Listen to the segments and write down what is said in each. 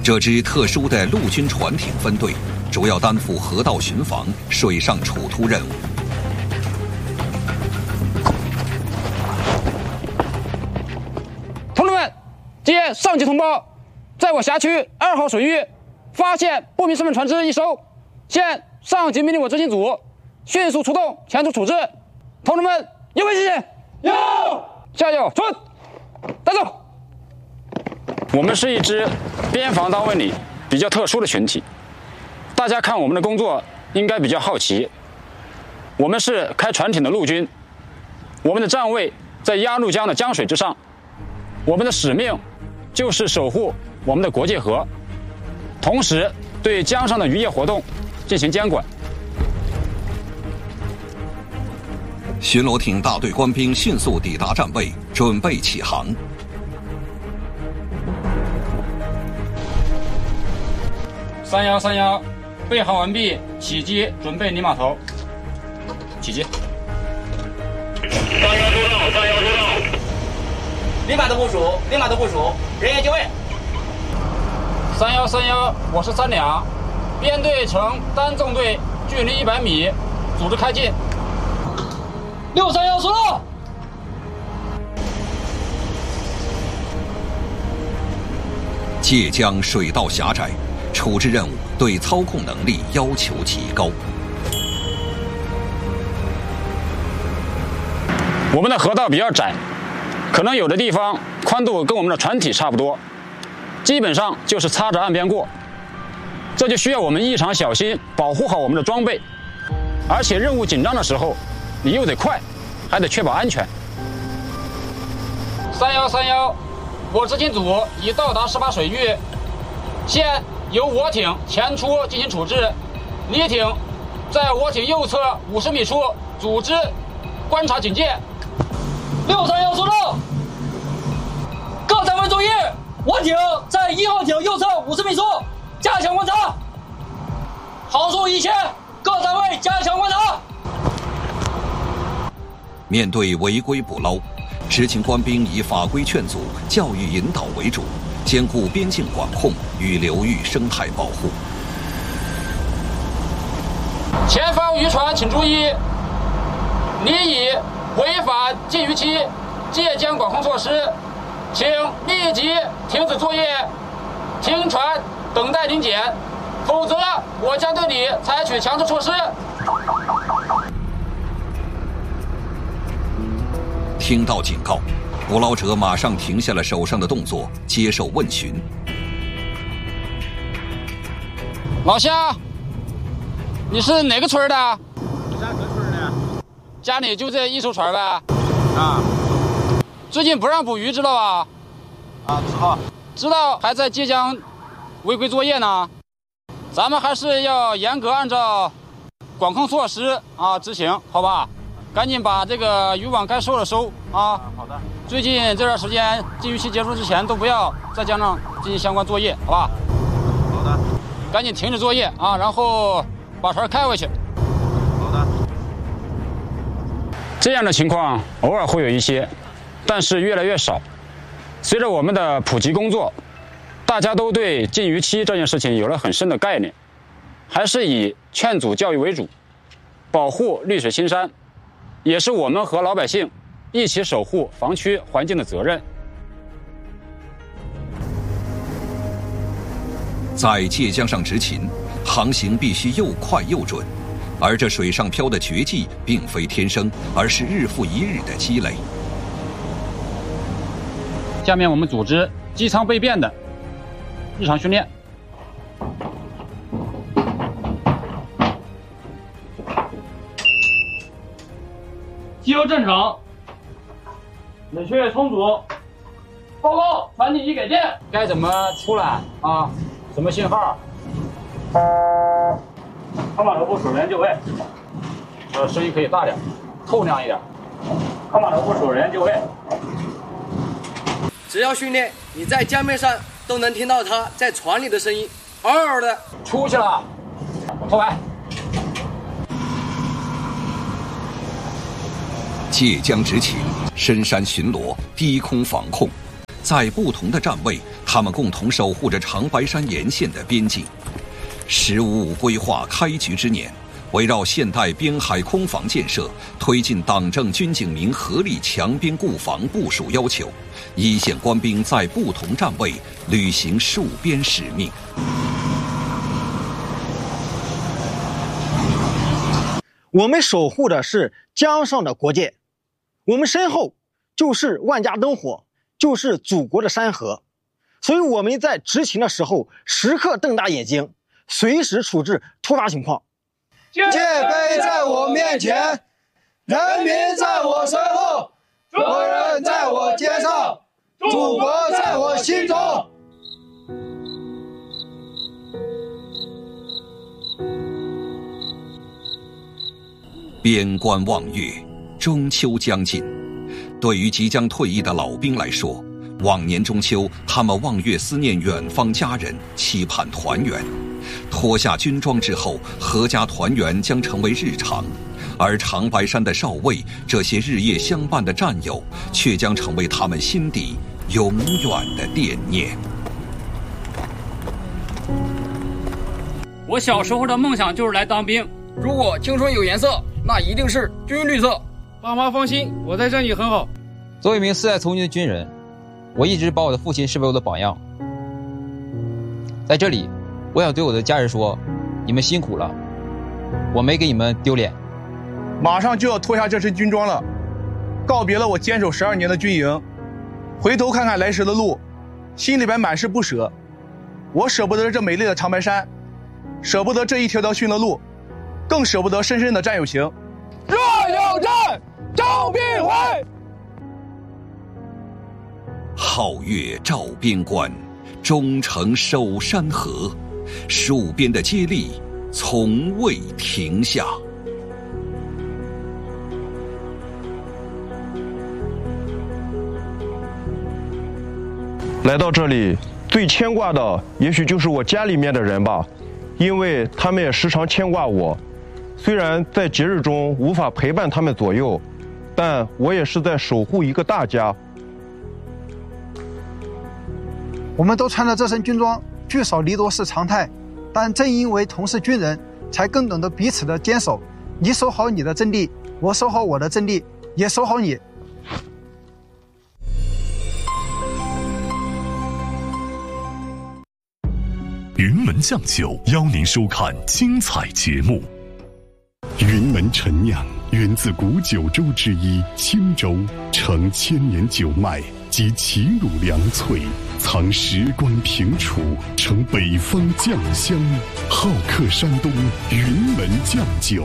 这支特殊的陆军船艇分队主要担负河道巡防、水上处突任务。 同志们，接上级通报，在我辖区2号水域发现不明身份船只1艘，现上级命令我执勤组迅速出动前处处置。同志们，有没有信心？有！加油！准！带走！ 我们是一支边防单位里比较特殊的群体，大家看我们的工作应该比较好奇。我们是开船艇的陆军，我们的站位在鸭绿江的江水之上，我们的使命就是守护我们的国界河，同时对江上的渔业活动进行监管。 巡逻艇大队官兵迅速抵达站位，准备起航。 3131，备航完毕，起机，准备离码头。起机。 31收到，31收到。 离码头部署，离码头部署，人员就位。 3131，我是3两，编队呈单纵队，距离100米，组织开进。 631收到。 界江水道狭窄，处置任务对操控能力要求极高。 我们的河道比较窄，可能有的地方宽度跟我们的船体差不多，基本上就是擦着岸边过。这就需要我们异常小心，保护好我们的装备，而且任务紧张的时候，你又得快，还得确保安全。3131，我执勤组已到达18水域，现由我艇前出进行处置，你艇在我艇右侧50米处组织观察警戒。 631收到。各单位注意，我艇在1号艇右侧50米处加强观察。航速1000，各单位加强观察。 面对违规捕捞，执勤官兵以法规劝阻、教育引导为主，兼顾边境管控与流域生态保护。 前方渔船请注意，你已违反禁渔期界江管控措施，请立即停止作业，停船等待临检，否则我将对你采取强制措施。 听到警告，捕捞者马上停下了手上的动作，接受问询。 老乡，你是哪个村的？ 家何村的？ 家里就这1艘船呗？ 啊。 最近不让捕鱼，知道吧？ 啊，知道。 知道还在界江违规作业呢。咱们还是要严格按照管控措施执行，好吧？赶紧把这个渔网该收的收啊！ 好的。 最近这段时间禁渔期结束之前都不要在江上进行相关作业，好吧？ 好的。 赶紧停止作业啊，然后把船开回去。 好的。 这样的情况偶尔会有一些，但是越来越少。随着我们的普及工作，大家都对禁渔期这件事情有了很深的概念，还是以劝阻教育为主，保护绿水青山，也是我们和老百姓一起守护防区环境的责任。 在界江上执勤，航行必须又快又准，而这水上漂的绝技并非天生，而是日复一日的积累。 下面我们组织机舱备变的日常训练。 机油正常，冷却充足。报告，船体已给电。 该怎么出来啊？什么信号？ 靠码头部署，人员就位。 声音可以大点，透亮一点。 靠码头部署，人员就位。 只要训练，你在江面上都能听到它在船里的声音，嗷嗷的。 出去了，拖白。 界江执勤、深山巡逻、低空防控， 在不同的站位，他们共同守护着长白山沿线的边境。“15·5”规划开局之年，围绕现代边海空防建设，推进党政军警民合力强边固防部署要求，一线官兵在不同站位履行戍边使命。 我们守护的是江上的国界，我们身后就是万家灯火，就是祖国的山河。所以我们在执勤的时候，时刻瞪大眼睛，随时处置突发情况。 戒备在我面前，人民在我身后，责任在我肩上，祖国在我心中。 边关望月，中秋将近。对于即将退役的老兵来说，往年中秋，他们望月思念远方家人，期盼团圆。脱下军装之后，阖家团圆将成为日常，而长白山的哨位，这些日夜相伴的战友，却将成为他们心底永远的惦念。 我小时候的梦想就是来当兵， 如果青春有颜色，那一定是军绿色。 爸妈放心，我在这里很好。 作为一名4代从军的军人，我一直把我的父亲视为我的榜样。在这里，我想对我的家人说，你们辛苦了，我没给你们丢脸。 马上就要脱下这身军装了，告别了我坚守12年的军营，回头看看来时的路，心里边满是不舍。我舍不得这美丽的长白山，舍不得这一条条驯的路，更舍不得深深的战友情。 若有战，招兵回。 皓月照边关，忠诚守山河，戍边的接力从未停下。 来到这里，最牵挂的也许就是我家里面的人吧，因为他们也时常牵挂我。虽然在节日中无法陪伴他们左右，但我也是在守护一个大家。 我们都穿着这身军装，聚少离多是常态，但正因为同是军人，才更懂得彼此的坚守。你守好你的阵地，我守好我的阵地，也守好你。 云门酱酒邀您收看精彩节目。云门陈酿源自古九州之一青州，承1000年酒脉及齐鲁良萃，藏时关平楚，承北方酱香，好客山东云门酱酒。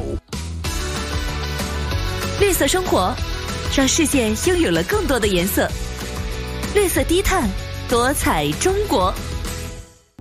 绿色生活，让世界拥有了更多的颜色。绿色低碳，多彩中国。